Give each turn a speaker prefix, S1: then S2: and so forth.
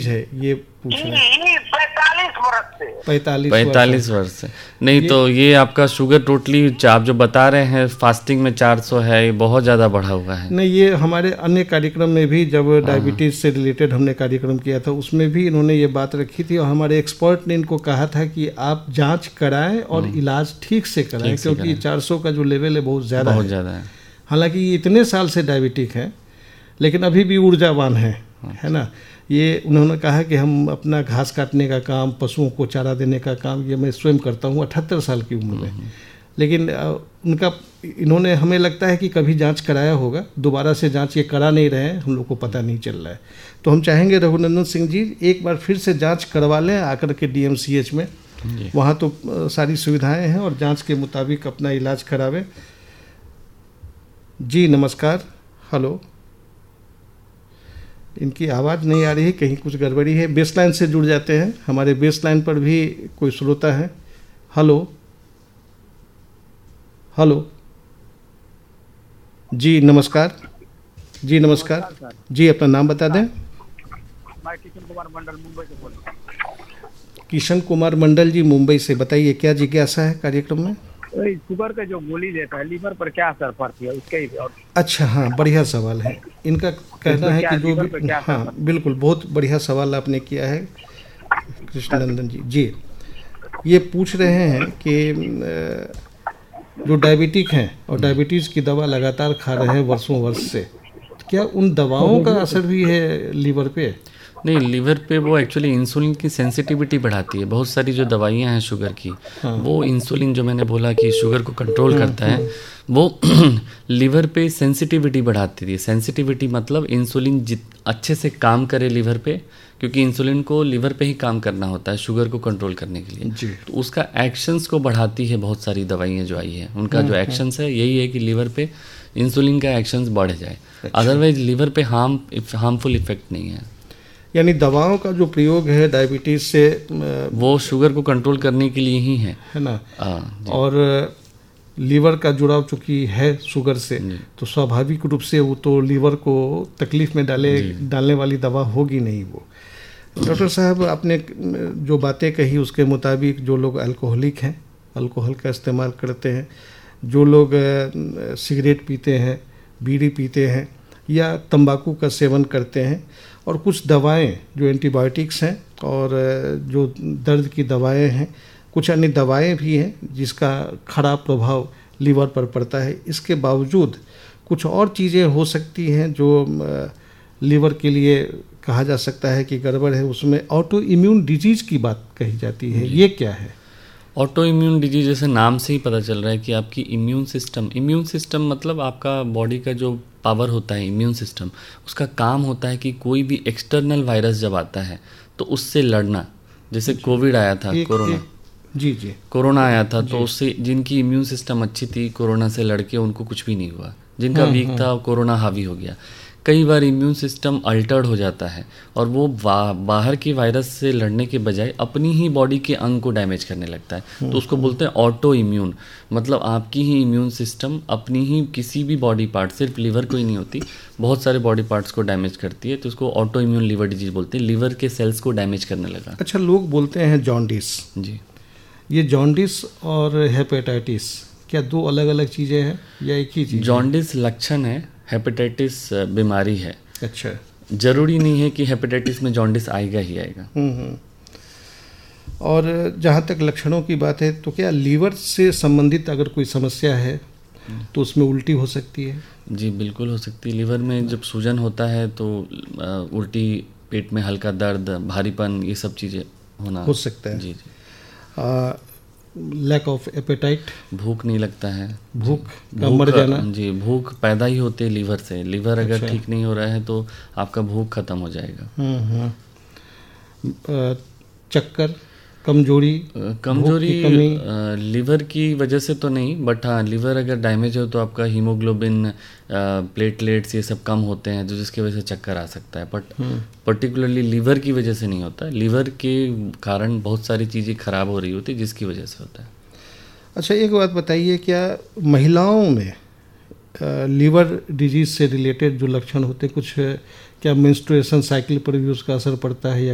S1: Diabetes है, ये पूछ रहे हैं।
S2: 45 वर्ष से नहीं तो ये आपका शुगर टोटली आप जो बता रहे हैं फास्टिंग में 400 है, ये बहुत ज़्यादा बढ़ा हुआ है।
S1: नहीं, ये हमारे अन्य कार्यक्रम में भी जब डायबिटीज से रिलेटेड हमने कार्यक्रम किया था उसमें भी इन्होंने ये बात रखी थी और हमारे एक्सपर्ट ने इनको कहा था कि आप जांच कराएं और इलाज ठीक से कराएं, क्योंकि 400 का जो लेवल है बहुत ज़्यादा है। हालांकि ये इतने साल से डायबिटिक है लेकिन अभी भी ऊर्जावान है ना। ये उन्होंने कहा कि हम अपना घास काटने का काम, पशुओं को चारा देने का काम ये मैं स्वयं करता हूँ 78 साल की उम्र में। लेकिन इन्होंने हमें लगता है कि कभी जांच कराया होगा, दोबारा से जांच ये करा नहीं रहे हैं, हम लोग को पता नहीं चल रहा है। तो हम चाहेंगे रघुनंदन सिंह जी एक बार फिर से जांच करवा लें आकर के DMCH में, वहाँ तो सारी सुविधाएं हैं, और जांच के मुताबिक अपना इलाज करावें। जी नमस्कार। हेलो, इनकी आवाज़ नहीं आ रही है, कहीं कुछ गड़बड़ी है। बेसलाइन से जुड़ जाते हैं, हमारे बेसलाइन पर भी कोई श्रोता है। हेलो हेलो, जी नमस्कार। जी नमस्कार जी, अपना नाम बता दें।
S3: मैं किशन कुमार मंडल मुंबई से बोल रहा हूँ।
S1: किशन कुमार मंडल जी मुंबई से, बताइए क्या जिज्ञासा है कार्यक्रम में।
S3: शुगर का जो गोली देता है लीवर पर क्या असर पड़ती है उसके ही।
S1: अच्छा, हाँ, बढ़िया सवाल है। इनका कहना है कि जो भी, हाँ बिल्कुल, बहुत बढ़िया सवाल आपने किया है कृष्णनंदन जी। जी, ये पूछ रहे हैं कि जो डायबिटिक हैं और डायबिटीज़ की दवा लगातार खा रहे हैं वर्षों वर्ष से, क्या उन दवाओं का असर भी है लीवर पे?
S2: नहीं, लीवर पे वो एक्चुअली इंसुलिन की सेंसिटिविटी बढ़ाती है। बहुत सारी जो दवाइयाँ हैं शुगर की, वो इंसुलिन जो मैंने बोला कि शुगर को कंट्रोल करता है, वो लीवर पे सेंसिटिविटी बढ़ाती है। सेंसिटिविटी मतलब इंसुलिन अच्छे से काम करे लीवर पे, क्योंकि इंसुलिन को लीवर पे ही काम करना होता है शुगर को कंट्रोल करने के लिए। तो उसका एक्शंस को बढ़ाती है। बहुत सारी दवाइयाँ जो आई है उनका जो एक्शंस है यही है कि लीवर पे इंसुलिन का एक्शंस बढ़ जाए। अदरवाइज लीवर पे हार्मफुल इफेक्ट नहीं है।
S1: यानी दवाओं का जो प्रयोग है डायबिटीज से,
S2: वो शुगर को कंट्रोल करने के लिए ही है
S1: ना। और लीवर का जुड़ाव चूंकि है शुगर से, तो स्वाभाविक रूप से वो तो लीवर को तकलीफ में डालने वाली दवा होगी नहीं वो। डॉक्टर साहब, आपने जो बातें कही उसके मुताबिक जो लोग अल्कोहलिक हैं, अल्कोहल का इस्तेमाल करते हैं, जो लोग सिगरेट पीते हैं, बीड़ी पीते हैं या तंबाकू का सेवन करते हैं, और कुछ दवाएं जो एंटीबायोटिक्स हैं और जो दर्द की दवाएं हैं, कुछ अन्य दवाएं भी हैं जिसका खराब प्रभाव लीवर पर पड़ता है, इसके बावजूद कुछ और चीज़ें हो सकती हैं जो लीवर के लिए कहा जा सकता है कि गड़बड़ है। उसमें ऑटो इम्यून डिजीज़ की बात कही जाती है, ये क्या है?
S2: ऑटो इम्यून डिजीज, जैसे नाम से ही पता चल रहा है कि आपकी इम्यून सिस्टम मतलब आपका बॉडी का जो पावर होता है, इम्यून सिस्टम, उसका काम होता है कि कोई भी एक्सटर्नल वायरस जब आता है तो उससे लड़ना। जैसे कोविड आया था, कोरोना आया था, तो उससे जिनकी इम्यून सिस्टम अच्छी थी कोरोना से लड़के उनको कुछ भी नहीं हुआ, जिनका वीक था कोरोना हावी हो गया। कई बार इम्यून सिस्टम अल्टर्ड हो जाता है और वो बाहर की वायरस से लड़ने के बजाय अपनी ही बॉडी के अंग को डैमेज करने लगता है। तो उसको बोलते हैं ऑटो इम्यून, मतलब आपकी ही इम्यून सिस्टम अपनी ही किसी भी बॉडी पार्ट, सिर्फ लीवर को ही नहीं होती, बहुत सारे बॉडी पार्ट्स को डैमेज करती है। तो उसको ऑटो इम्यून लीवर डिजीज बोलते हैं, लीवर के सेल्स को डैमेज करने लगा।
S1: अच्छा, लोग बोलते हैं जॉन्डिस।
S2: जी,
S1: ये जॉन्डिस और हेपेटाइटिस क्या दो अलग अलग चीज़ें हैं या एक ही चीज़?
S2: जॉन्डिस लक्षण है, हेपेटाइटिस बीमारी है।
S1: अच्छा,
S2: जरूरी नहीं है कि हेपेटाइटिस में जॉन्डिस आएगा ही आएगा।
S1: और जहाँ तक लक्षणों की बात है, तो क्या लीवर से संबंधित अगर कोई समस्या है तो उसमें उल्टी हो सकती है?
S2: जी बिल्कुल हो सकती है। लीवर में जब सूजन होता है तो उल्टी, पेट में हल्का दर्द, भारीपन, ये सब चीज़ें होना
S1: हो सकता है।
S2: जी जी।
S1: लैक ऑफ एपेटाइट,
S2: भूख नहीं लगता है,
S1: भूख का मर जाना।
S2: जी, भूख पैदा ही होती है लीवर से। लीवर अगर ठीक नहीं हो रहा है तो आपका भूख खत्म हो जाएगा।
S1: चक्कर, कमजोरी
S2: लीवर की वजह से तो नहीं, बट हाँ, लीवर अगर डैमेज हो तो आपका हीमोग्लोबिन, प्लेटलेट्स, ये सब कम होते हैं, तो जिसकी वजह से चक्कर आ सकता है। बट पर्टिकुलरली लीवर की वजह से नहीं होता, लीवर के कारण बहुत सारी चीज़ें खराब हो रही होती है जिसकी वजह से होता है।
S1: अच्छा, एक बात बताइए, क्या महिलाओं में लीवर डिजीज से रिलेटेड जो लक्षण होते हैं, कुछ क्या मेंस्ट्रुएशन साइकिल पर भी उसका असर पड़ता है या